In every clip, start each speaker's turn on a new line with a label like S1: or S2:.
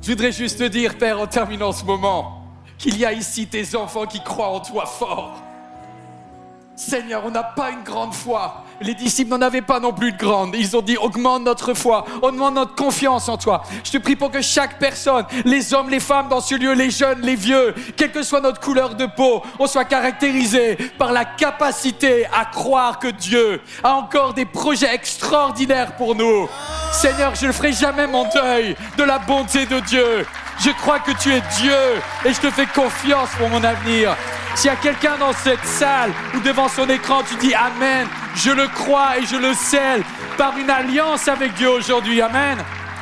S1: Je voudrais juste te dire, Père, en terminant ce moment, qu'il y a ici tes enfants qui croient en toi fort. Seigneur, on n'a pas une grande foi. Les disciples n'en avaient pas non plus de grande. Ils ont dit, augmente notre foi, augmente notre confiance en toi. Je te prie pour que chaque personne, les hommes, les femmes dans ce lieu, les jeunes, les vieux, quelle que soit notre couleur de peau, on soit caractérisé par la capacité à croire que Dieu a encore des projets extraordinaires pour nous. Seigneur, je ne ferai jamais mon deuil de la bonté de Dieu. Je crois que tu es Dieu et je te fais confiance pour mon avenir. S'il y a quelqu'un dans cette salle ou devant son écran, tu dis Amen, je le crois et je le scelle par une alliance avec Dieu aujourd'hui. Amen.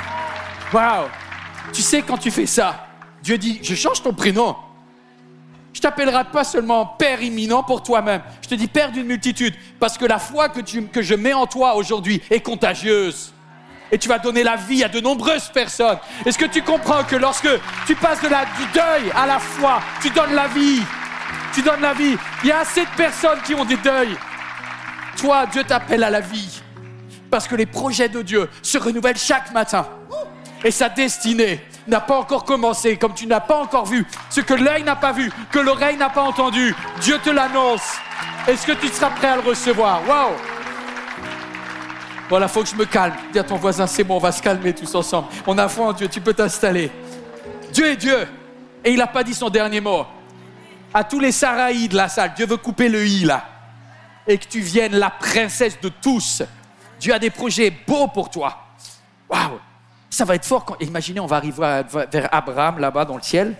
S1: Waouh. Tu sais, quand tu fais ça, Dieu dit, je change ton prénom. Je t'appellerai pas seulement Père imminent pour toi-même. Je te dis Père d'une multitude parce que la foi que je mets en toi aujourd'hui est contagieuse. Et tu vas donner la vie à de nombreuses personnes. Est-ce que tu comprends que lorsque tu passes du deuil à la foi, tu donnes la vie? Tu donnes la vie. Il y a assez de personnes qui ont des deuils. Toi, Dieu t'appelle à la vie. Parce que les projets de Dieu se renouvellent chaque matin. Et sa destinée n'a pas encore commencé, comme tu n'as pas encore vu. Ce que l'œil n'a pas vu, que l'oreille n'a pas entendu, Dieu te l'annonce. Est-ce que tu seras prêt à le recevoir? Waouh! Voilà, il faut que je me calme. Dis à ton voisin, c'est bon, on va se calmer tous ensemble. On a foi en Dieu, tu peux t'installer. Dieu est Dieu. Et il n'a pas dit son dernier mot. À tous les Saraïs de la salle, Dieu veut couper le i là. Et que tu viennes la princesse de tous. Dieu a des projets beaux pour toi. Waouh! Ça va être fort. Imaginez, on va arriver vers Abraham là-bas dans le ciel.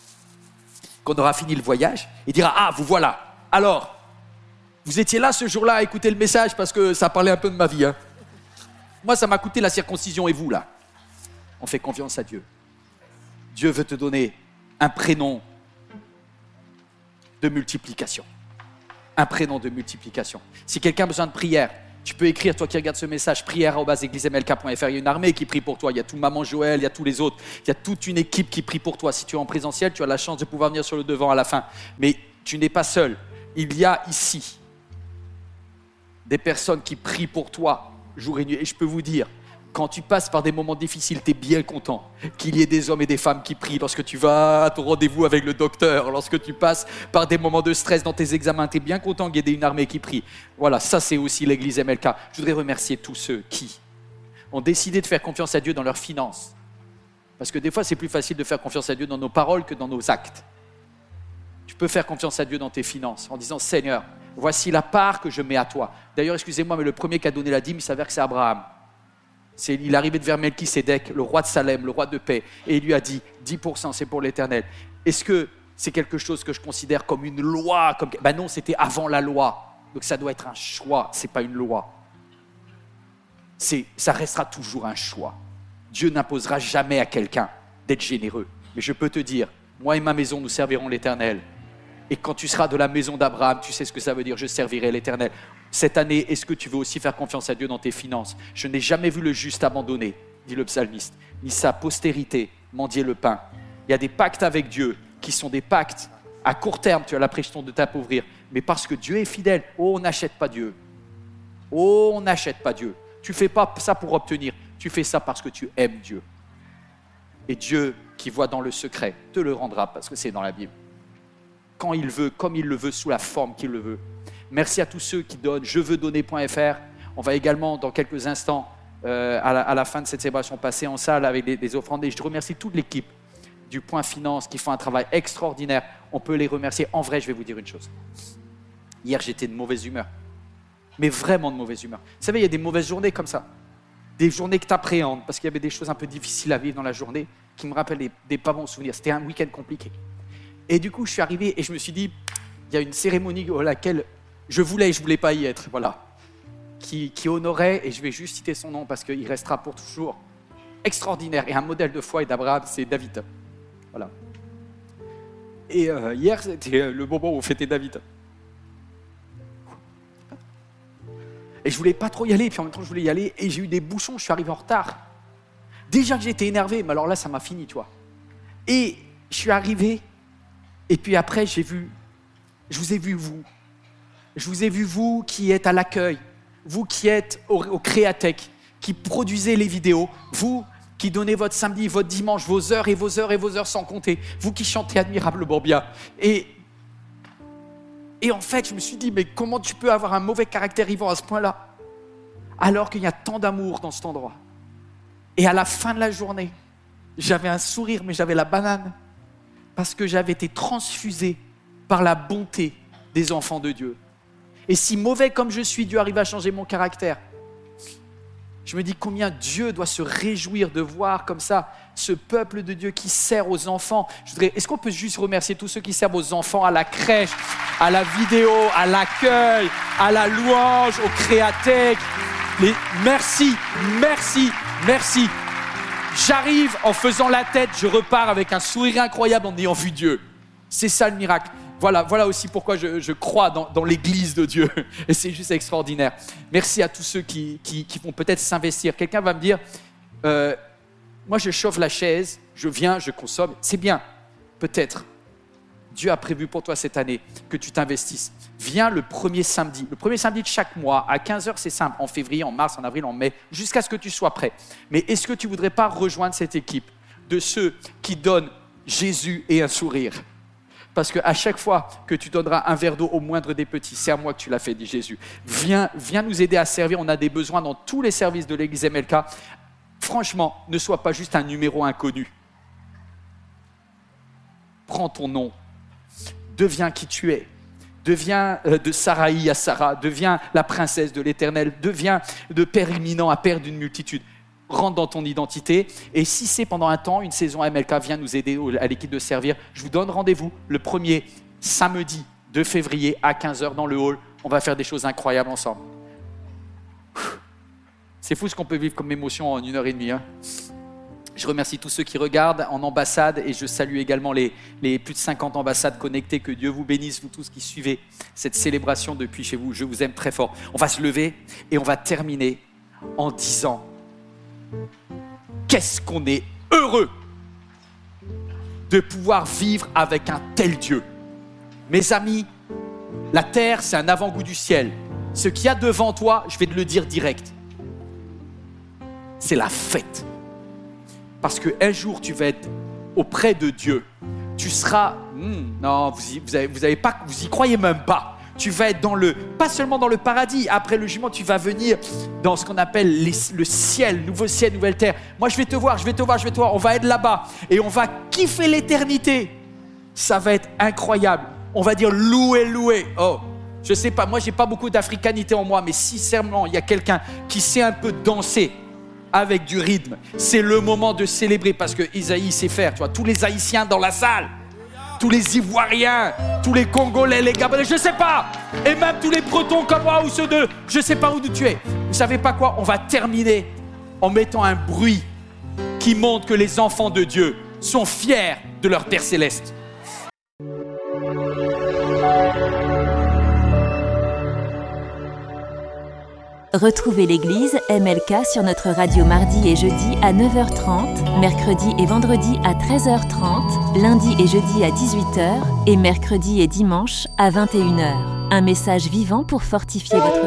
S1: Qu'on aura fini le voyage. Il dira, ah, vous voilà. Alors, vous étiez là ce jour-là à écouter le message parce que ça parlait un peu de ma vie. Hein. Moi, ça m'a coûté la circoncision et vous, là. On fait confiance à Dieu. Dieu veut te donner un prénom de multiplication. Un prénom de multiplication. Si quelqu'un a besoin de prière, tu peux écrire, toi qui regardes ce message, prière@églisemlk.fr. Il y a une armée qui prie pour toi. Il y a tout Maman Joël, il y a tous les autres. Il y a toute une équipe qui prie pour toi. Si tu es en présentiel, tu as la chance de pouvoir venir sur le devant à la fin. Mais tu n'es pas seul. Il y a ici des personnes qui prient pour toi jour et nuit. Et je peux vous dire, quand tu passes par des moments difficiles, tu es bien content qu'il y ait des hommes et des femmes qui prient lorsque tu vas à ton rendez-vous avec le docteur, lorsque tu passes par des moments de stress dans tes examens, tu es bien content qu'il y ait une armée qui prie. Voilà, ça c'est aussi l'église MLK. Je voudrais remercier tous ceux qui ont décidé de faire confiance à Dieu dans leurs finances. Parce que des fois, c'est plus facile de faire confiance à Dieu dans nos paroles que dans nos actes. Tu peux faire confiance à Dieu dans tes finances en disant « Seigneur, voici la part que je mets à toi. » D'ailleurs, excusez-moi, mais le premier qui a donné la dîme, il s'avère que c'est Abraham. Il arrivait vers Melchisédek, le roi de Salem, le roi de paix, et il lui a dit 10%, c'est pour l'Éternel. Est-ce que c'est quelque chose que je considère comme une loi Ben non, c'était avant la loi. Donc ça doit être un choix, ce n'est pas une loi. Ça restera toujours un choix. Dieu n'imposera jamais à quelqu'un d'être généreux. Mais je peux te dire, moi et ma maison, nous servirons l'Éternel. Et quand tu seras de la maison d'Abraham, tu sais ce que ça veut dire, je servirai l'Éternel. Cette année, est-ce que tu veux aussi faire confiance à Dieu dans tes finances? Je n'ai jamais vu le juste abandonné, dit le psalmiste, ni sa postérité mendier le pain. Il y a des pactes avec Dieu qui sont des pactes à court terme, tu as l'impression de t'appauvrir. Mais parce que Dieu est fidèle, on n'achète pas Dieu. On n'achète pas Dieu. Tu ne fais pas ça pour obtenir, tu fais ça parce que tu aimes Dieu. Et Dieu, qui voit dans le secret, te le rendra parce que c'est dans la Bible. Quand il veut, comme il le veut, sous la forme qu'il le veut. Merci à tous ceux qui donnent jeveuxdonner.fr. On va également, dans quelques instants, à la fin de cette célébration, passer en salle avec des offrandes. Et je remercie toute l'équipe du Point Finance qui font un travail extraordinaire. On peut les remercier. En vrai, je vais vous dire une chose. Hier, j'étais de mauvaise humeur. Mais vraiment de mauvaise humeur. Vous savez, il y a des mauvaises journées comme ça. Des journées que tu appréhendes parce qu'il y avait des choses un peu difficiles à vivre dans la journée qui me rappellent des pas bons souvenirs. C'était un week-end compliqué. Et du coup, je suis arrivé et je me suis dit, il y a une cérémonie à laquelle je voulais pas y être, voilà, qui honorait, et je vais juste citer son nom parce qu'il restera pour toujours extraordinaire, et un modèle de foi et d'Abraham, c'est David. Voilà. Et hier, c'était le moment où on fêtait David. Et je voulais pas trop y aller, puis en même temps, je voulais y aller, et j'ai eu des bouchons, je suis arrivé en retard. Déjà que j'étais énervé, mais alors là, ça m'a fini, tu vois. Et je suis arrivé, et puis après, je vous ai vu, vous. Je vous ai vu, vous qui êtes à l'accueil, vous qui êtes au Créatech, qui produisez les vidéos, vous qui donnez votre samedi, votre dimanche, vos heures et vos heures et vos heures sans compter, vous qui chantez admirablement bien. Et en fait, je me suis dit, mais comment tu peux avoir un mauvais caractère, Yvan, à ce point-là, alors qu'il y a tant d'amour dans cet endroit. Et à la fin de la journée, j'avais un sourire, mais j'avais la banane, parce que j'avais été transfusé par la bonté des enfants de Dieu. Et si mauvais comme je suis, Dieu arrive à changer mon caractère. Je me dis combien Dieu doit se réjouir de voir comme ça ce peuple de Dieu qui sert aux enfants. Est-ce qu'on peut juste remercier tous ceux qui servent aux enfants, à la crèche, à la vidéo, à l'accueil, à la louange, au créatech. Merci. J'arrive en faisant la tête, je repars avec un sourire incroyable en ayant vu Dieu. C'est ça le miracle. Voilà aussi pourquoi je crois dans l'église de Dieu. Et c'est juste extraordinaire. Merci à tous ceux qui vont peut-être s'investir. Quelqu'un va me dire, moi je chauffe la chaise, je viens, je consomme. C'est bien, peut-être. Dieu a prévu pour toi cette année que tu t'investisses. Viens le premier samedi de chaque mois, à 15h, c'est simple, en février, en mars, en avril, en mai, jusqu'à ce que tu sois prêt. Mais est-ce que tu ne voudrais pas rejoindre cette équipe de ceux qui donnent Jésus et un sourire ? Parce qu'à chaque fois que tu donneras un verre d'eau au moindre des petits, c'est à moi que tu l'as fait, dit Jésus. Viens nous aider à servir, on a des besoins dans tous les services de l'église MLK. Franchement, ne sois pas juste un numéro inconnu. Prends ton nom, deviens qui tu es. Deviens de Saraï à Sarah, deviens la princesse de l'Éternel, deviens de père imminent à père d'une multitude. Rentre dans ton identité. Et si c'est pendant un temps, une saison à MLK, viens nous aider à l'équipe de servir. Je vous donne rendez-vous le premier samedi de février à 15h dans le hall. On va faire des choses incroyables ensemble. C'est fou ce qu'on peut vivre comme émotion en 1h30. Hein. Je remercie tous ceux qui regardent en ambassade et je salue également les plus de 50 ambassades connectées. Que Dieu vous bénisse, vous tous qui suivez cette célébration depuis chez vous. Je vous aime très fort. On va se lever et on va terminer en disant: qu'est-ce qu'on est heureux de pouvoir vivre avec un tel Dieu. Mes amis, la terre, c'est un avant-goût du ciel. Ce qu'il y a devant toi, je vais te le dire direct, c'est la fête. Parce qu'un jour, tu vas être auprès de Dieu. Tu seras... non, vous y croyez même pas. Tu vas être pas seulement dans le paradis. Après le jugement, tu vas venir dans ce qu'on appelle le ciel, nouveau ciel, nouvelle terre. Moi, je vais te voir. On va être là-bas et on va kiffer l'éternité. Ça va être incroyable. On va dire loué. Oh, je sais pas, moi, j'ai pas beaucoup d'africanité en moi, mais sincèrement, il y a quelqu'un qui sait un peu danser avec du rythme. C'est le moment de célébrer parce que Isaïe sait faire. Tu vois, tous les Haïtiens dans la salle. Tous les Ivoiriens, tous les Congolais, les Gabonais, je sais pas. Et même tous les Bretons comme moi ou ceux de je sais pas où tu es. Vous savez pas quoi ? On va terminer en mettant un bruit qui montre que les enfants de Dieu sont fiers de leur Père Céleste.
S2: Retrouvez l'église MLK sur notre radio mardi et jeudi à 9h30, mercredi et vendredi à 13h30, lundi et jeudi à 18h et mercredi et dimanche à 21h. Un message vivant pour fortifier votre